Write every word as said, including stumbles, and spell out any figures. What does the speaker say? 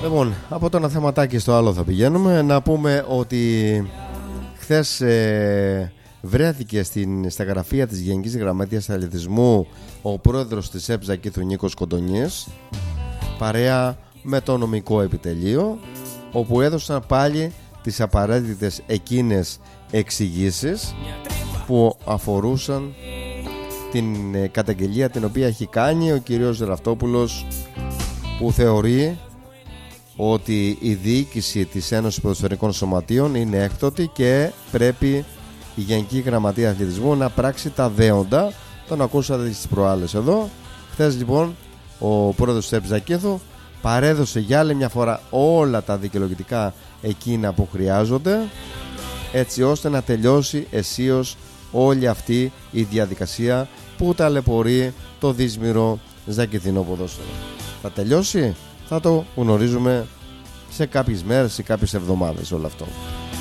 Λοιπόν, από το ένα θεματάκι στο άλλο θα πηγαίνουμε. Να πούμε ότι χθες ε, βρέθηκε στην, στα γραφεία της Γενικής Γραμματείας Αθλητισμού ο πρόεδρος της ΕΠ Ζακήθου, Νίκος Κοντονής, παρέα με το νομικό επιτελείο, όπου έδωσαν πάλι τις απαραίτητες εκείνες εξηγήσεις που αφορούσαν την ε, καταγγελία την οποία έχει κάνει ο κύριος Ραυτόπουλος, που θεωρεί ότι η διοίκηση της Ένωσης Ποδοσφαιρικών Σωματείων είναι έκτοτη και πρέπει η Γενική Γραμματεία Αθλητισμού να πράξει τα δέοντα. Τον ακούσατε στις προάλλες εδώ. Χθες λοιπόν ο πρόεδρος της ΕΠ Ζακήθου παρέδωσε για άλλη μια φορά όλα τα δικαιολογητικά εκείνα που χρειάζονται, έτσι ώστε να τελειώσει αισίως όλη αυτή η διαδικασία που ταλαιπωρεί το δύσμηρο ζακηθινό ποδόσφαιρο. Θα τελειώσει? Θα το γνωρίζουμε σε κάποιες μέρες ή κάποιες εβδομάδες όλο αυτό.